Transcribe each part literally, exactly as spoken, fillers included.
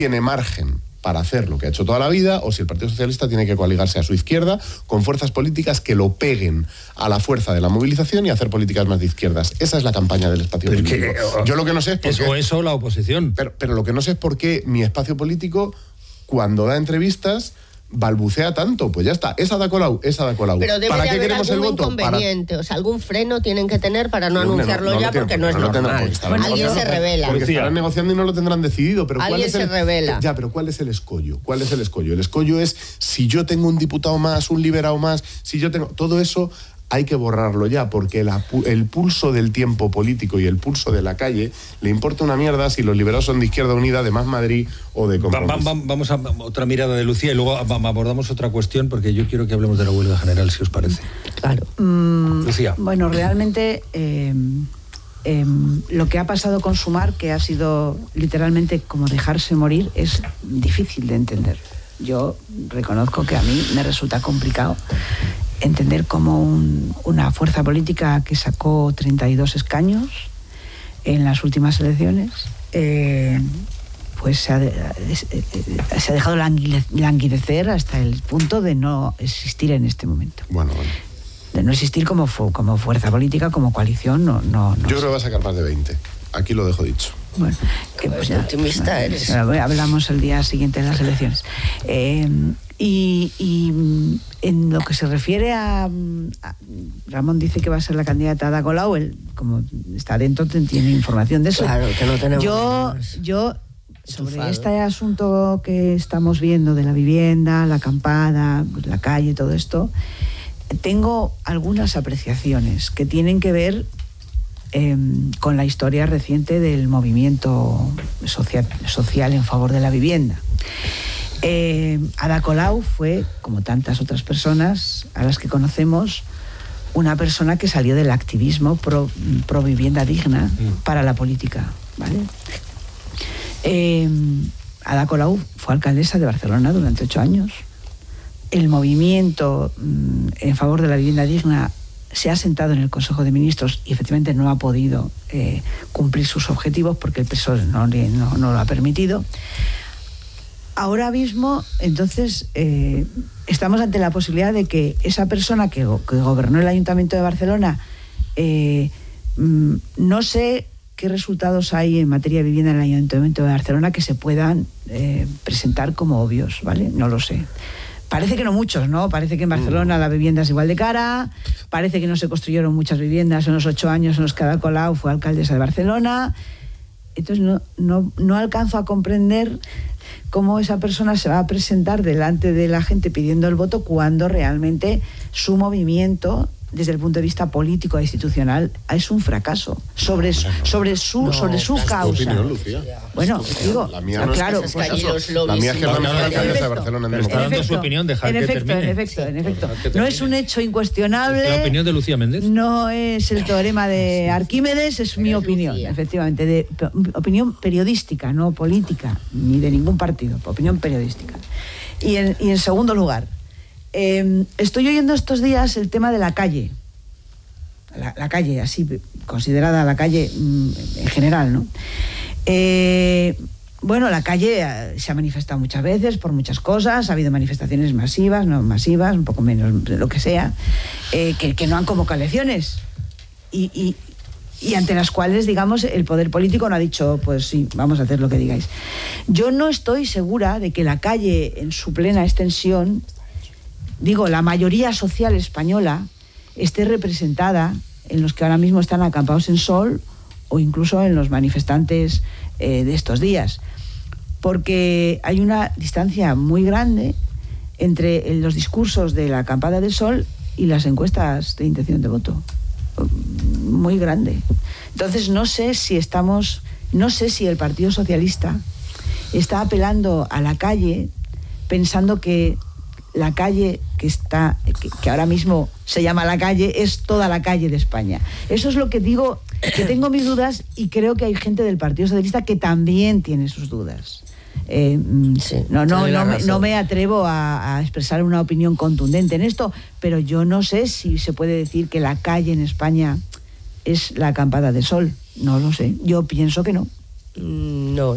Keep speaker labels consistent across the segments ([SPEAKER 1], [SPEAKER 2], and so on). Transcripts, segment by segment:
[SPEAKER 1] tiene margen para hacer lo que ha hecho toda la vida, o si el Partido Socialista tiene que coaligarse a su izquierda con fuerzas políticas que lo peguen a la fuerza de la movilización y hacer políticas más de izquierdas. Esa es la campaña del espacio pero político. Que, o, Yo lo que no sé es por qué...
[SPEAKER 2] Eso, eso la oposición.
[SPEAKER 1] Pero, pero lo que no sé es por qué mi espacio político, cuando da entrevistas, balbucea tanto. Pues ya está, es Ada Colau, es Ada Colau.
[SPEAKER 3] Pero debe
[SPEAKER 1] ¿Para
[SPEAKER 3] de
[SPEAKER 1] qué
[SPEAKER 3] haber
[SPEAKER 1] queremos
[SPEAKER 3] algún
[SPEAKER 1] el voto?
[SPEAKER 3] inconveniente,
[SPEAKER 1] Para...
[SPEAKER 3] o sea, algún freno tienen que tener para no, no anunciarlo
[SPEAKER 1] no, no
[SPEAKER 3] ya,
[SPEAKER 1] tiene,
[SPEAKER 3] porque no es
[SPEAKER 1] no
[SPEAKER 3] normal.
[SPEAKER 1] Bueno,
[SPEAKER 3] alguien se revela.
[SPEAKER 1] Porque estarán negociando y no lo tendrán decidido. Pero
[SPEAKER 3] alguien
[SPEAKER 1] ¿cuál es
[SPEAKER 3] se
[SPEAKER 1] el...
[SPEAKER 3] revela.
[SPEAKER 1] Ya, pero ¿cuál es el escollo? ¿Cuál es el escollo? El escollo es si yo tengo un diputado más, un liberado más, si yo tengo... Todo eso hay que borrarlo ya, porque la, el pulso del tiempo político y el pulso de la calle le importa una mierda si los liberados son de Izquierda Unida, de Más Madrid o de Compromís.
[SPEAKER 2] Va, va, vamos a otra mirada de Lucía y luego abordamos otra cuestión, porque yo quiero que hablemos de la huelga general, si os parece.
[SPEAKER 3] Claro.
[SPEAKER 4] Mm,
[SPEAKER 2] Lucía.
[SPEAKER 4] Bueno, realmente eh, eh, lo que ha pasado con Sumar, que ha sido literalmente como dejarse morir, es difícil de entender. Yo reconozco que a mí me resulta complicado entender cómo un, una fuerza política que sacó treinta y dos escaños en las últimas elecciones, eh, pues se ha, de, se ha dejado languidecer hasta el punto de no existir en este momento.
[SPEAKER 1] Bueno, bueno.
[SPEAKER 4] De no existir como, como fuerza política, como coalición, no, no, no
[SPEAKER 1] Yo
[SPEAKER 4] sé.
[SPEAKER 1] creo que va a sacar más de veinte. Aquí lo dejo dicho.
[SPEAKER 4] Bueno, que pues ya,
[SPEAKER 3] optimista
[SPEAKER 4] no,
[SPEAKER 3] eres.
[SPEAKER 4] Hablamos el día siguiente de las elecciones. Eh, y, y en lo que se refiere a, a... Ramón dice que va a ser la candidata Ada Colau, él, como está dentro, tiene información de eso.
[SPEAKER 3] Claro, que no tenemos...
[SPEAKER 4] Yo, yo sobre
[SPEAKER 3] Estufado.
[SPEAKER 4] este asunto que estamos viendo de la vivienda, la acampada, la calle, todo esto, tengo algunas apreciaciones que tienen que ver Eh, con la historia reciente del movimiento social, social en favor de la vivienda. Eh, Ada Colau fue, como tantas otras personas a las que conocemos, una persona que salió del activismo pro, pro vivienda digna mm. para la política, ¿vale? Eh, Ada Colau fue alcaldesa de Barcelona durante ocho años. El movimiento mm, en favor de la vivienda digna se ha sentado en el Consejo de Ministros y efectivamente no ha podido eh, cumplir sus objetivos porque el P S O E no, no, no lo ha permitido. Ahora mismo, entonces, eh, estamos ante la posibilidad de que esa persona que, que gobernó el Ayuntamiento de Barcelona, eh, mm, no sé qué resultados hay en materia de vivienda en el Ayuntamiento de Barcelona que se puedan eh, presentar como obvios, ¿vale? No lo sé. Parece que no muchos, ¿no? Parece que en Barcelona la vivienda es igual de cara, parece que no se construyeron muchas viviendas en los ocho años en los que Ada Colau fue alcaldesa de Barcelona. Entonces no, no, no alcanzo a comprender cómo esa persona se va a presentar delante de la gente pidiendo el voto cuando realmente su movimiento, desde el punto de vista político e institucional, es un fracaso sobre, sobre su, no, sobre su causa.
[SPEAKER 1] Opinión, Lucía.
[SPEAKER 4] Bueno, digo,
[SPEAKER 1] la mía no
[SPEAKER 4] claro,
[SPEAKER 1] es
[SPEAKER 4] pues,
[SPEAKER 1] pues, la mía es que es la mejor alcaldesa de Barcelona.
[SPEAKER 2] Pero está dando su opinión, dejar
[SPEAKER 4] en
[SPEAKER 2] que
[SPEAKER 4] efecto,
[SPEAKER 2] termine.
[SPEAKER 4] En efecto, en efecto, en
[SPEAKER 2] Sí,
[SPEAKER 4] efecto. No es un hecho incuestionable.
[SPEAKER 2] ¿Es la opinión de Lucía Méndez?
[SPEAKER 4] No es el teorema de Arquímedes, es mi opinión,
[SPEAKER 3] Lucía.
[SPEAKER 4] efectivamente, de opinión periodística, no política, ni de ningún partido, opinión periodística. Y en, y en segundo lugar, eh, estoy oyendo estos días el tema de la calle. La, la calle, así considerada la calle mmm, en general, ¿no? Eh, bueno, la calle se ha manifestado muchas veces por muchas cosas, ha habido manifestaciones masivas, no masivas, un poco menos, lo que sea, eh, que, que no han convocado elecciones y, y, y ante las cuales, digamos, el poder político no ha dicho, pues sí, vamos a hacer lo que digáis. Yo no estoy segura de que la calle en su plena extensión, digo, la mayoría social española, esté representada en los que ahora mismo están acampados en Sol o incluso en los manifestantes eh, de estos días, porque hay una distancia muy grande entre los discursos de la acampada del Sol y las encuestas de intención de voto, muy grande. Entonces no sé si estamos, no sé si el Partido Socialista está apelando a la calle pensando que la calle que está, que, que ahora mismo se llama la calle, es toda la calle de España. Eso es lo que digo, que tengo mis dudas y creo que hay gente del Partido Socialista que también tiene sus dudas. Eh, sí, no, no, no, me, no me atrevo a, a expresar una opinión contundente en esto, pero yo no sé si se puede decir que la calle en España es la acampada de Sol. No lo sé. Yo pienso que no.
[SPEAKER 3] No.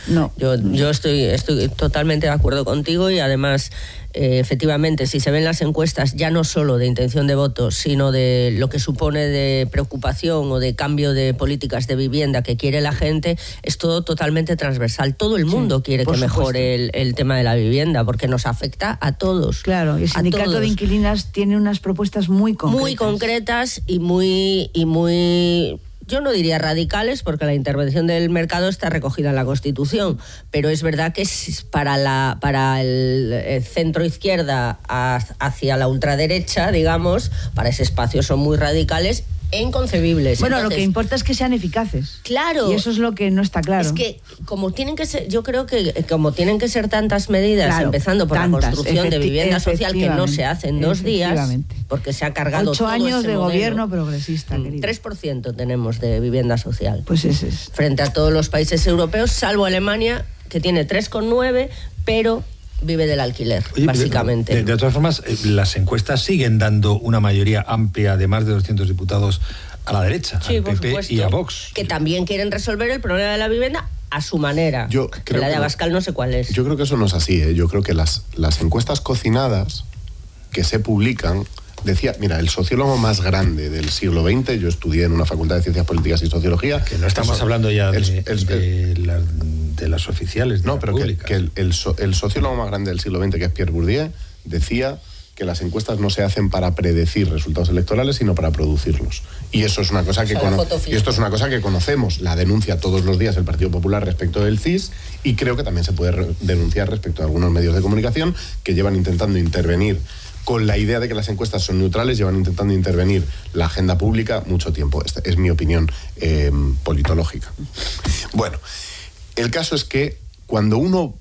[SPEAKER 4] No.
[SPEAKER 3] Yo, yo estoy, estoy totalmente de acuerdo contigo y además, eh, efectivamente, si se ven las encuestas ya no solo de intención de voto, sino de lo que supone de preocupación o de cambio de políticas de vivienda que quiere la gente, es todo totalmente transversal. Todo el mundo sí, quiere que supuesto. mejore el, el tema de la vivienda porque nos afecta a todos.
[SPEAKER 4] Claro, y el sindicato de inquilinas tiene unas propuestas muy concretas.
[SPEAKER 3] Muy concretas y muy... Y muy yo no diría radicales, porque la intervención del mercado está recogida en la Constitución, pero es verdad que es para, la, para el centro-izquierda hacia la ultraderecha, digamos, para ese espacio son muy radicales e inconcebibles.
[SPEAKER 4] Bueno,
[SPEAKER 3] Entonces,
[SPEAKER 4] lo que importa es que sean eficaces.
[SPEAKER 3] Claro.
[SPEAKER 4] Y eso es lo que no está claro.
[SPEAKER 3] Es que como tienen que ser, yo creo que como tienen que ser tantas medidas, claro, empezando por tantas, la construcción de vivienda social que no se hace en dos días, porque se ha cargado
[SPEAKER 4] Ocho
[SPEAKER 3] todo
[SPEAKER 4] años
[SPEAKER 3] ese
[SPEAKER 4] de
[SPEAKER 3] modelo.
[SPEAKER 4] Gobierno progresista,
[SPEAKER 3] mm,
[SPEAKER 4] querido.
[SPEAKER 3] tres por ciento tenemos de vivienda social.
[SPEAKER 4] Pues ese es.
[SPEAKER 3] Frente a todos los países europeos, salvo Alemania, que tiene tres coma nueve, pero vive del alquiler, Oye, básicamente.
[SPEAKER 2] De, de todas formas, las encuestas siguen dando una mayoría amplia de más de doscientos diputados a la derecha,
[SPEAKER 3] sí,
[SPEAKER 2] al
[SPEAKER 3] por
[SPEAKER 2] P P
[SPEAKER 3] supuesto,
[SPEAKER 2] y a Vox.
[SPEAKER 3] Que también quieren resolver el problema de la vivienda a su manera.
[SPEAKER 1] Yo creo
[SPEAKER 3] la de
[SPEAKER 1] que
[SPEAKER 3] Abascal no, no sé cuál es.
[SPEAKER 1] Yo creo que eso no es así, ¿eh? Yo creo que las, las encuestas cocinadas que se publican, decía, mira, el sociólogo más grande del siglo veinte, yo estudié en una facultad de Ciencias Políticas y Sociología.
[SPEAKER 2] Que no estamos eso, hablando ya de,
[SPEAKER 1] el, el,
[SPEAKER 2] de, la, de las oficiales. De
[SPEAKER 1] no,
[SPEAKER 2] la
[SPEAKER 1] pero que, que el, el, el sociólogo más grande del siglo veinte, que es Pierre Bourdieu, decía que las encuestas no se hacen para predecir resultados electorales, sino para producirlos. Y eso es una cosa que
[SPEAKER 3] o sea,
[SPEAKER 1] cono- y esto es una cosa que conocemos. La denuncia todos los días el Partido Popular respecto del C I S, y creo que también se puede re- denunciar respecto a algunos medios de comunicación que llevan intentando intervenir con la idea de que las encuestas son neutrales, llevan intentando intervenir la agenda pública mucho tiempo. Esta es mi opinión eh, politológica. Bueno, el caso es que cuando uno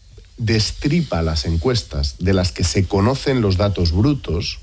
[SPEAKER 1] destripa las encuestas de las que se conocen los datos brutos,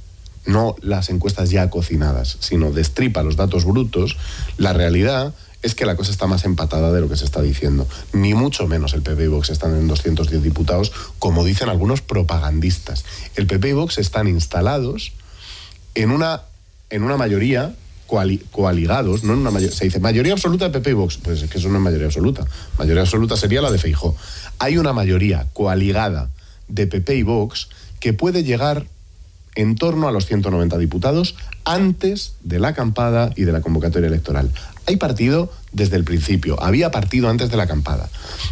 [SPEAKER 1] no las encuestas ya cocinadas, sino destripa los datos brutos, la realidad es que la cosa está más empatada de lo que se está diciendo. Ni mucho menos el P P y Vox están en doscientos diez diputados, como dicen algunos propagandistas. El P P y Vox están instalados en una, en una mayoría coali, coaligados, no en una mayoría. Se dice mayoría absoluta de P P y Vox, pues es que eso no es mayoría absoluta. Mayoría absoluta sería la de Feijóo. Hay una mayoría coaligada de P P y Vox que puede llegar en torno a los ciento noventa diputados antes de la acampada y de la convocatoria electoral. Hay partido desde el principio, había partido antes de la acampada.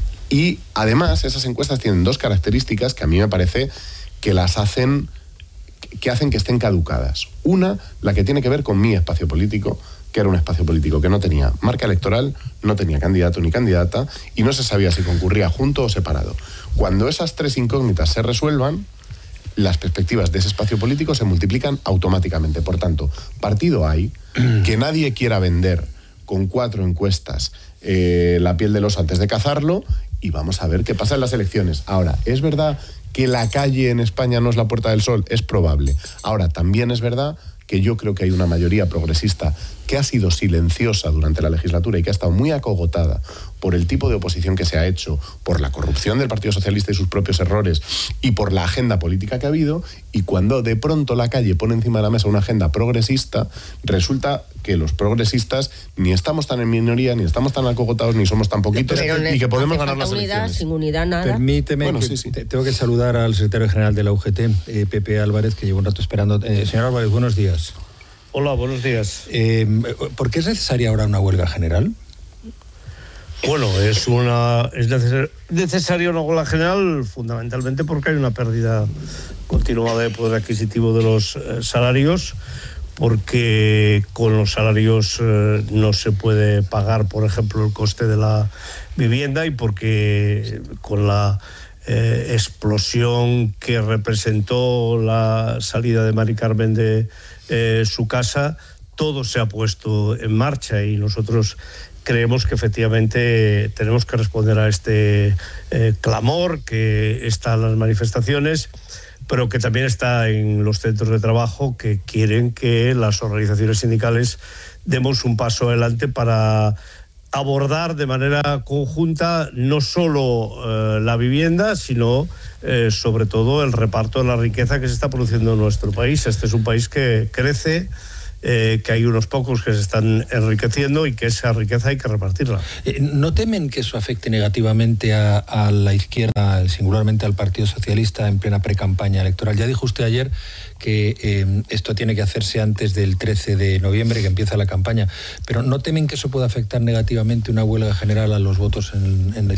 [SPEAKER 1] Y además esas encuestas tienen dos características que a mí me parece que las hacen, que hacen que estén caducadas. Una, la que tiene que ver con mi espacio político, que era un espacio político que no tenía marca electoral, no tenía candidato ni candidata y no se sabía si concurría junto o separado. Cuando esas tres incógnitas se resuelvan, las perspectivas de ese espacio político se multiplican automáticamente. Por tanto, partido hay, que nadie quiera vender con cuatro encuestas eh, la piel del oso antes de cazarlo, y vamos a ver qué pasa en las elecciones. Ahora, ¿es verdad que la calle en España no es la Puerta del Sol? Es probable. Ahora, también es verdad que yo creo que hay una mayoría progresista que ha sido silenciosa durante la legislatura y que ha estado muy acogotada por el tipo de oposición que se ha hecho, por la corrupción del Partido Socialista y sus propios errores y por la agenda política que ha habido, y cuando de pronto la calle pone encima de la mesa una agenda progresista, resulta que los progresistas ni estamos tan en minoría, ni estamos tan acogotados, ni somos tan poquitos, y que podemos ganar las
[SPEAKER 3] unidad,
[SPEAKER 1] elecciones.
[SPEAKER 3] Sin unidad, nada.
[SPEAKER 2] Permíteme,
[SPEAKER 1] bueno,
[SPEAKER 2] que
[SPEAKER 1] sí, sí.
[SPEAKER 2] Te, tengo que saludar al secretario general de la U G T, eh, Pepe Álvarez, que llevo un rato esperando. Eh, señor Álvarez, buenos días.
[SPEAKER 5] Hola, buenos días.
[SPEAKER 2] Eh, ¿Por qué es necesaria ahora una huelga general?
[SPEAKER 5] Bueno, es una es neces- necesaria una huelga general fundamentalmente porque hay una pérdida continuada de poder adquisitivo de los eh, salarios, porque con los salarios eh, no se puede pagar, por ejemplo, el coste de la vivienda, y porque con la eh, explosión que representó la salida de Mari Carmen de eh, su casa, todo se ha puesto en marcha, y nosotros creemos que efectivamente tenemos que responder a este eh, clamor que está en las manifestaciones, pero que también está en los centros de trabajo, que quieren que las organizaciones sindicales demos un paso adelante para abordar de manera conjunta no solo eh, la vivienda, sino eh, sobre todo el reparto de la riqueza que se está produciendo en nuestro país. Este es un país que crece eh, que hay unos pocos que se están enriqueciendo y que esa riqueza hay que repartirla.
[SPEAKER 2] Eh, ¿No temen que eso afecte negativamente a, a la izquierda, singularmente al Partido Socialista, en plena precampaña electoral? Ya dijo usted ayer que eh, esto tiene que hacerse antes del trece de noviembre, que empieza la campaña, pero ¿no temen que eso pueda afectar negativamente una huelga general a los votos en, en la izquierda?